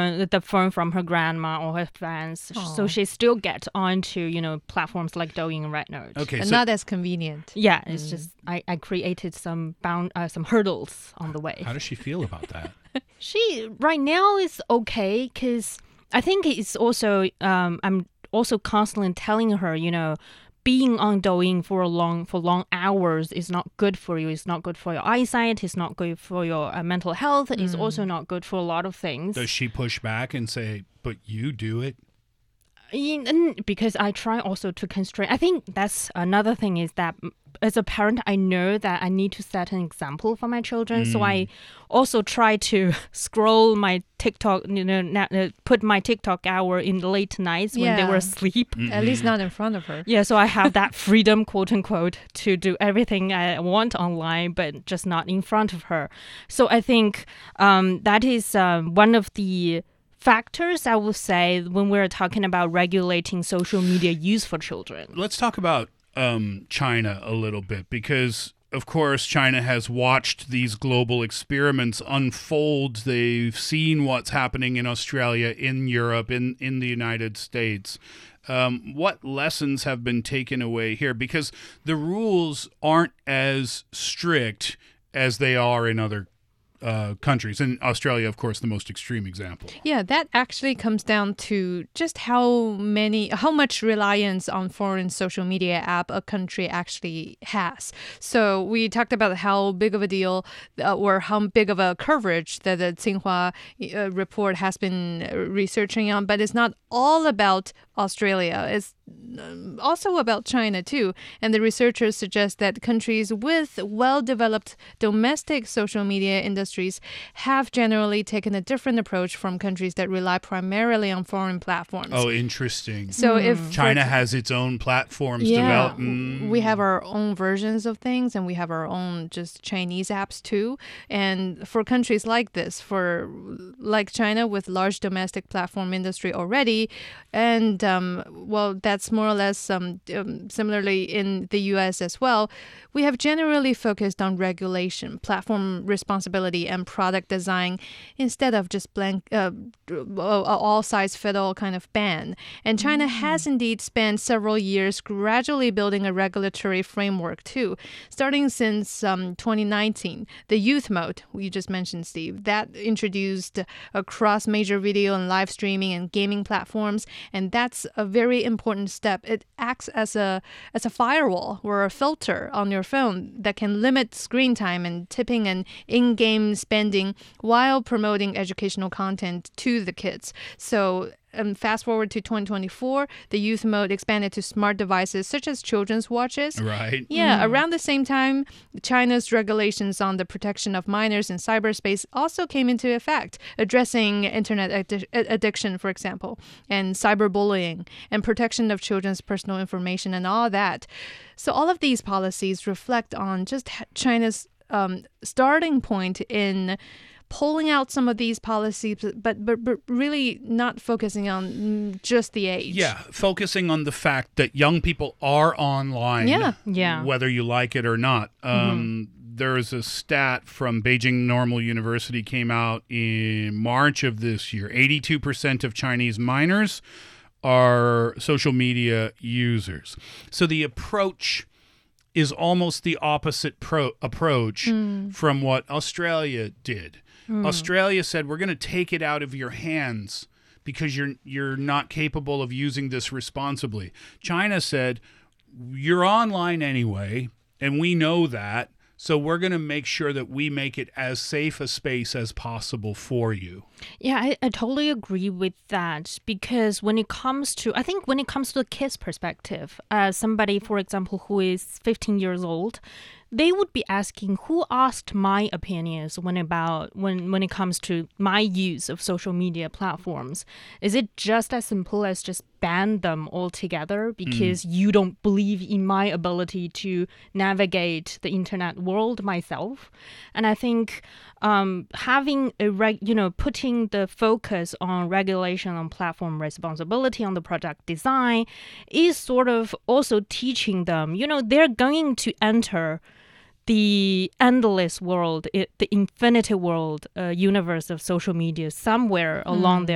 the phone from her grandma or her friends. So she still gets onto, platforms like Douyin and RedNote. Okay, And so not as convenient. Yeah, it's just I created some hurdles on the way. how does she feel about that? She right now is okay because I think it's also I'm also constantly telling her, being on Douyin for long hours is not good for you. It's not good for your eyesight. It's not good for your mental health. It's also not good for a lot of things. Does she push back and say, but you do it? Because I try also to constrain. I think that's another thing is that as a parent, I know that I need to set an example for my children. So I also try to scroll my TikTok, put my TikTok hour in the late nights when they were asleep. At least not in front of her. Yeah, so I have that freedom, quote unquote, to do everything I want online, but just not in front of her. So I think that is one of the factors, I would say, when we're talking about regulating social media use for children. Let's talk about China a little bit because, of course, China has watched these global experiments unfold. They've seen what's happening in Australia, in Europe, in the United States. What lessons have been taken away here? Because the rules aren't as strict as they are in other countries. And Australia, of course, the most extreme example. Yeah, that actually comes down to just how much reliance on foreign social media app a country actually has. So we talked about how big of a deal or how big of a coverage that the Tsinghua report has been researching on, but it's not all about Australia. It's also about China too. And the researchers suggest that countries with well-developed domestic social media industries have generally taken a different approach from countries that rely primarily on foreign platforms. Oh, interesting. So if China has its own platforms developed. We have our own versions of things and we have our own just Chinese apps too. And for countries like this, like China with large domestic platform industry already, and that's more or less similarly in the U.S. as well, we have generally focused on regulation, platform responsibility, and product design instead of just blank all-size-fit-all kind of ban. And China has indeed spent several years gradually building a regulatory framework too, starting since 2019. The youth mode, you just mentioned, Steve, that introduced across major video and live streaming and gaming platforms, and that's a very important step. It acts as a firewall or a filter on your phone that can limit screen time and tipping and in-game spending while promoting educational content to the kids. So fast forward to 2024, the youth mode expanded to smart devices such as children's watches. Right. Yeah, around the same time, China's regulations on the protection of minors in cyberspace also came into effect, addressing internet addiction, for example, and cyberbullying, and protection of children's personal information and all that. So all of these policies reflect on just China's starting point in pulling out some of these policies, but really not focusing on just the age. Yeah, focusing on the fact that young people are online, whether you like it or not. There's a stat from Beijing Normal University came out in March of this year. 82% of Chinese minors are social media users. So the approach is almost the opposite approach from what Australia did. Australia said, we're going to take it out of your hands because you're not capable of using this responsibly. China said, you're online anyway, and we know that, so we're going to make sure that we make it as safe a space as possible for you. Yeah, I totally agree with that because when it comes to the kids' perspective, somebody, for example, who is 15 years old, they would be asking, who asked my opinions when it comes to my use of social media platforms? Is it just as simple as just ban them altogether because you don't believe in my ability to navigate the internet world myself? And I think having putting the focus on regulation on platform responsibility on the product design is sort of also teaching them, they're going to enter the endless world, the infinity world universe of social media somewhere along their